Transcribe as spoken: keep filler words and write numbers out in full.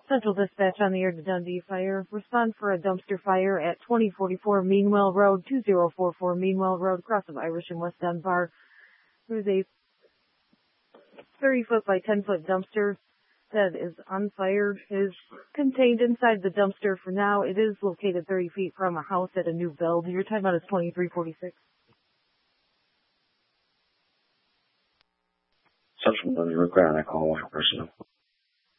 Central Dispatch on the air to Dundee Fire. Respond for a dumpster fire at twenty forty-four Meanwell Road, two zero four four Meanwell Road, across of Irish and West Dunbar. There's a thirty foot by ten foot dumpster that is on fire. It is contained inside the dumpster for now. It is located thirty feet from a house at a new build. Your timeout is twenty-three forty-six. Central Dundee requiring a call one person.